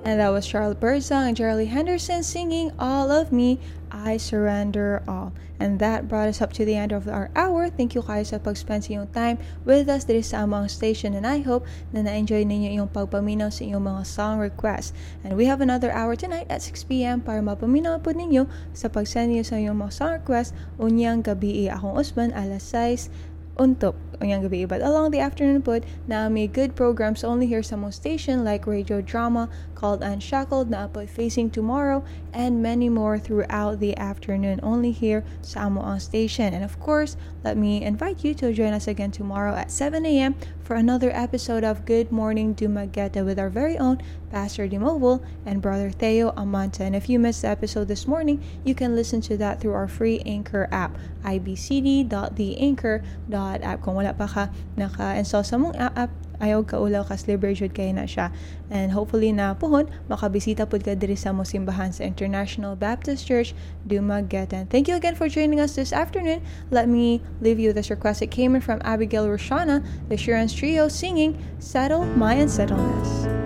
And that was Charles Birdsong and Charlie Henderson singing All of Me, I Surrender All. And that brought us up to the end of our hour. Thank you guys sa pag-spend sa iyong time with us dito sa among station. And I hope na na-enjoy ninyo iyong pagpaminaw sa iyong mga song requests. And we have another hour tonight at 6 p.m. para mapaminaw po ninyo sa pag-send niyo sa iyong mga song requests. Unyang gabi akong Usman, alas 6 untuk unyang gabi. But along the afternoon po, na may good programs only here sa mong station like radio drama called Unshackled na po Facing Tomorrow and many more throughout the afternoon only here sa among station. And of course, let me invite you to join us again tomorrow at 7 a.m. for another episode of Good Morning Dumaguete with our very own Pastor Dimobol and Brother Theo Amanta. And if you missed the episode this morning, you can listen to that through our free Anchor app, ibcd.theanchor.app. Kung wala pa ka naka-install sa mong app, ayaw ka ulaw kas libre jud kay na siya. And hopefully na puhon makabisita pud ka diri sa mong simbahan sa International Baptist Church Dumaguete. Thank you again for joining us this afternoon. Let me leave you this request. It came in from Abigail Roshana, the Assurance Trio, singing Settle My Unsettledness.